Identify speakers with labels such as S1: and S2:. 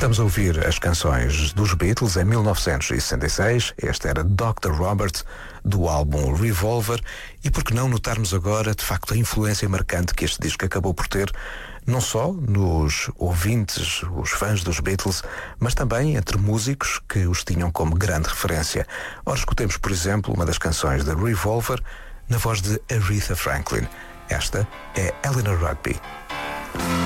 S1: Estamos a ouvir as canções dos Beatles em 1966. Este era Dr. Robert, do álbum Revolver. E por que não notarmos agora, de facto, a influência marcante que este disco acabou por ter, não só nos ouvintes, os fãs dos Beatles, mas também entre músicos que os tinham como grande referência. Ora, escutemos, por exemplo, uma das canções de Revolver na voz de Aretha Franklin. Esta é Eleanor Rigby.